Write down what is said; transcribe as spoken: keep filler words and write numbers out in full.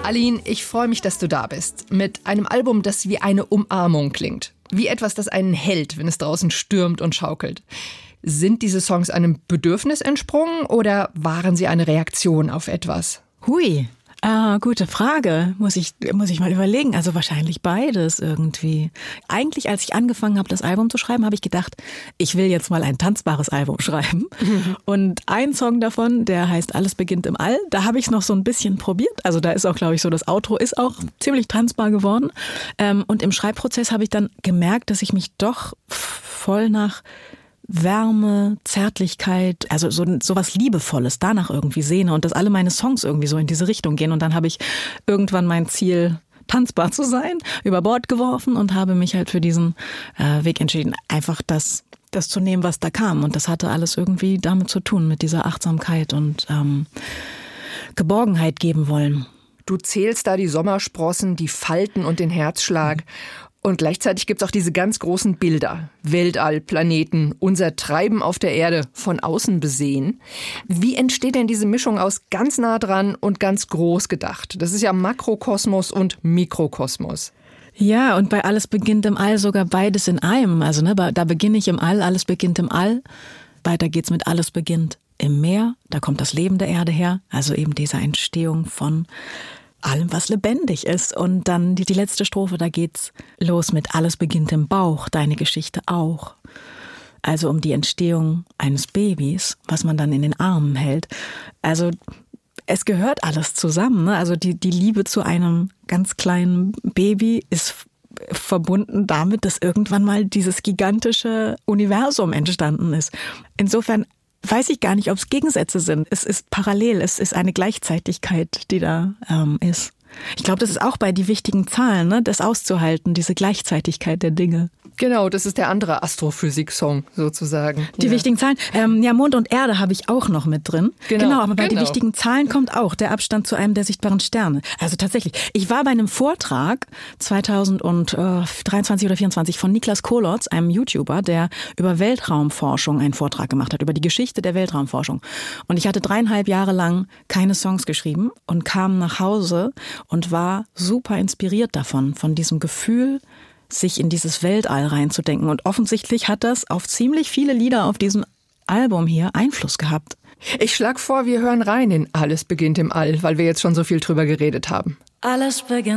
Aline, ich freue mich, dass du da bist. Mit einem Album, das wie eine Umarmung klingt. Wie etwas, das einen hält, wenn es draußen stürmt und schaukelt. Sind diese Songs einem Bedürfnis entsprungen oder waren sie eine Reaktion auf etwas? Hui, ah, gute Frage. Muss ich, muss ich mal überlegen. Also wahrscheinlich beides irgendwie. Eigentlich, als ich angefangen habe, das Album zu schreiben, habe ich gedacht, ich will jetzt mal ein tanzbares Album schreiben. Mhm. Und ein Song davon, der heißt Alles beginnt im All, da habe ich es noch so ein bisschen probiert. Also da ist auch, glaube ich, so das Outro ist auch ziemlich tanzbar geworden. Und im Schreibprozess habe ich dann gemerkt, dass ich mich doch voll nach Wärme, Zärtlichkeit, also so, so was Liebevolles danach irgendwie sehne und dass alle meine Songs irgendwie so in diese Richtung gehen. Und dann habe ich irgendwann mein Ziel, tanzbar zu sein, über Bord geworfen und habe mich halt für diesen äh, Weg entschieden, einfach das, das zu nehmen, was da kam. Und das hatte alles irgendwie damit zu tun, mit dieser Achtsamkeit und ähm, Geborgenheit geben wollen. Du zählst da die Sommersprossen, die Falten und den Herzschlag. Mhm. Und gleichzeitig gibt's auch diese ganz großen Bilder. Weltall, Planeten, unser Treiben auf der Erde, von außen besehen. Wie entsteht denn diese Mischung aus ganz nah dran und ganz groß gedacht? Das ist ja Makrokosmos und Mikrokosmos. Ja, und bei Alles beginnt im All sogar beides in einem. Also ne, da beginne ich im All, alles beginnt im All. Weiter geht's mit Alles beginnt im Meer. Da kommt das Leben der Erde her. Also eben diese Entstehung von allem, was lebendig ist. Und dann die, die letzte Strophe, da geht's los mit Alles beginnt im Bauch, deine Geschichte auch. Also um die Entstehung eines Babys, was man dann in den Armen hält. Also es gehört alles zusammen, ne? Also die, die Liebe zu einem ganz kleinen Baby ist verbunden damit, dass irgendwann mal dieses gigantische Universum entstanden ist. Insofern weiß ich gar nicht, ob es Gegensätze sind. Es ist parallel, es ist eine Gleichzeitigkeit, die da ähm, ist. Ich glaube, das ist auch bei die wichtigen Zahlen, ne? Das auszuhalten, diese Gleichzeitigkeit der Dinge. Genau, das ist der andere Astrophysik-Song sozusagen. Die ja. wichtigen Zahlen. Ähm, ja, Mond und Erde habe ich auch noch mit drin. Genau, genau aber bei genau. den wichtigen Zahlen kommt auch der Abstand zu einem der sichtbaren Sterne. Also tatsächlich. Ich war bei einem Vortrag zweitausenddreiundzwanzig oder vierundzwanzig von Niklas Kolotz, einem YouTuber, der über Weltraumforschung einen Vortrag gemacht hat, über die Geschichte der Weltraumforschung. Und ich hatte dreieinhalb Jahre lang keine Songs geschrieben und kam nach Hause und war super inspiriert davon, von diesem Gefühl, sich in dieses Weltall reinzudenken. Und offensichtlich hat das auf ziemlich viele Lieder auf diesem Album hier Einfluss gehabt. Ich schlage vor, wir hören rein in Alles beginnt im All, weil wir jetzt schon so viel drüber geredet haben. Alles beginnt